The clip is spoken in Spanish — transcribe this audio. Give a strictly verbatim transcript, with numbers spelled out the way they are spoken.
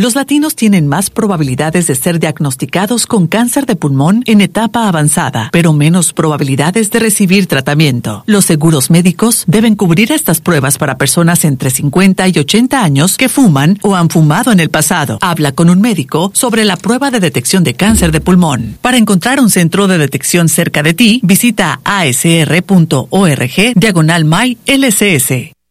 Los latinos tienen más probabilidades de ser diagnosticados con cáncer de pulmón en etapa avanzada, pero menos probabilidades de recibir tratamiento. Los seguros médicos deben cubrir estas pruebas para personas entre cincuenta y ochenta años que fuman o han fumado en el pasado. Habla con un médico sobre la prueba de detección de cáncer de pulmón. Para encontrar un centro de detección cerca de ti, visita a s r punto org diagonal my L C S.